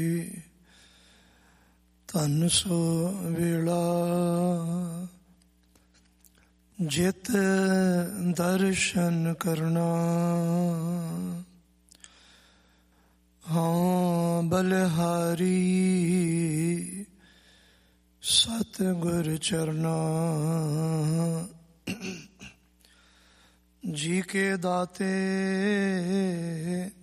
ਧਨ ਸੋ ਵੇਲਾ ਜਿਤ ਦਰਸ਼ਨ ਕਰਨਾ। ਹਾਂ ਬਲਿਹਾਰੀ ਸਤਿਗੁਰ ਚਰਨਾ। ਜੀ ਕੇ ਦਾਤੇ